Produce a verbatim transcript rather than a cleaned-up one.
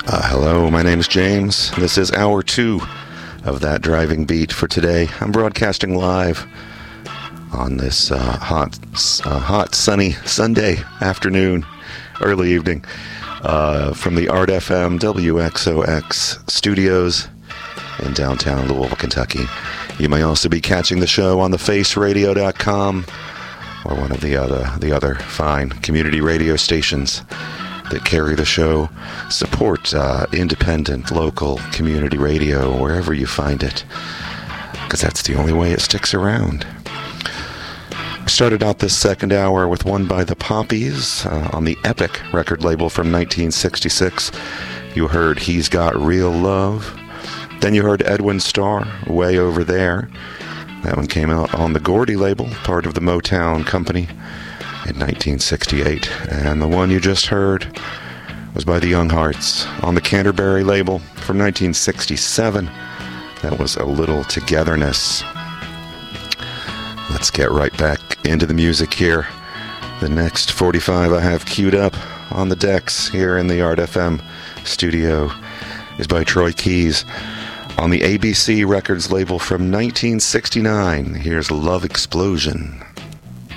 Uh, hello, my name is James. This is hour two of That Driving Beat for today. I'm broadcasting live on this uh, hot, uh, hot, sunny Sunday afternoon, early evening, uh, from the Art F M W X O X studios in downtown Louisville, Kentucky. You may also be catching the show on the face radio dot com or one of the other the other fine community radio stations that carry the show. Support uh, independent, local community radio wherever you find it, because that's the only way it sticks around. I started out this second hour with one by the Poppies uh, on the Epic record label from nineteen sixty-six. You heard He's Got Real Love. Then you heard Edwin Starr, Way Over There. That one came out on the Gordy label, part of the Motown Company, in nineteen sixty-eight. And the one you just heard was by the Young Hearts on the Canterbury label from nineteen sixty-seven. That was A Little Togetherness. Let's get right back into the music here. The next forty-five I have queued up on the decks here in the Art F M studio is by Troy Keys on the A B C Records label from nineteen sixty-nine. Here's Love Explosion.